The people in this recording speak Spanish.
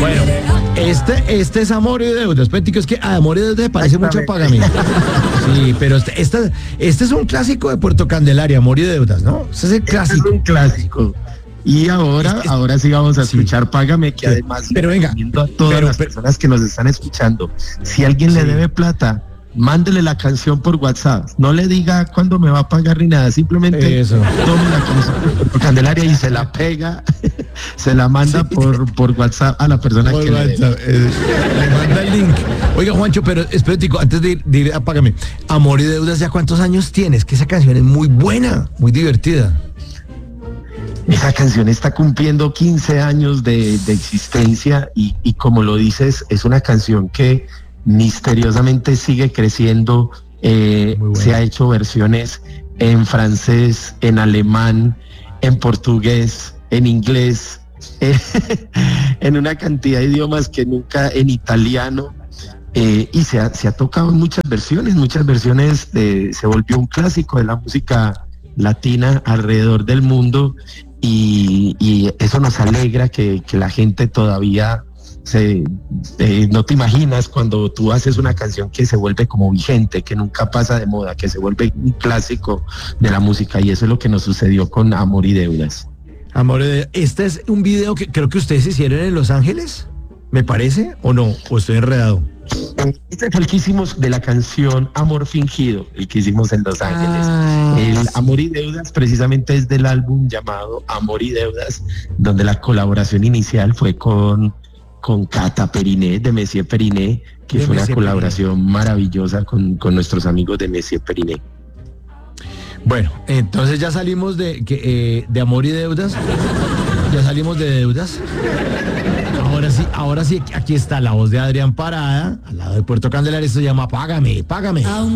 Bueno, este es Amor y Deudas. Pético, es que a Amor y Deudas se parece mucho a Págame. Sí, pero este es un clásico de Puerto Candelaria, Amor y Deudas, ¿no? Ese es el clásico. Este es un clásico. Y ahora sí vamos a escuchar Págame, que además pero le recomiendo a todas las personas que nos están escuchando. Si alguien le debe plata, mándele la canción por WhatsApp. No le diga cuándo me va a pagar ni nada. Simplemente tome la canción por Candelaria y se la pega, se la manda por WhatsApp a la persona que le manda el link. Oiga, Juancho, pero espérate, antes de ir a Págame, Amor y Deudas, ¿ya cuántos años tienes? Que esa canción es muy buena, muy divertida. Esa canción está cumpliendo 15 años de existencia y como lo dices, es una canción que misteriosamente sigue creciendo. Se ha hecho versiones en francés, en alemán, en portugués, en inglés, en una cantidad de idiomas que nunca, en italiano, y se ha tocado en muchas versiones, se volvió un clásico de la música latina alrededor del mundo, y eso nos alegra que la gente todavía no te imaginas cuando tú haces una canción que se vuelve como vigente, que nunca pasa de moda, que se vuelve un clásico de la música, y eso es lo que nos sucedió con Amor y Deudas. Amor y Deudas. Este es un video que creo que ustedes hicieron en Los Ángeles, me parece, ¿o no? ¿O estoy enredado? Este fue el que hicimos de la canción Amor Fingido, el que hicimos en Los Ángeles. El Amor y Deudas precisamente es del álbum llamado Amor y Deudas, donde la colaboración inicial fue con Cata Periné, de Messier Periné, que fue una colaboración maravillosa con nuestros amigos de Messier Periné. Bueno, entonces ya salimos de Amor y Deudas, ya salimos de deudas. Ahora sí, aquí está la voz de Adrián Parada, al lado de Puerto Candelaria. Esto se llama Págame.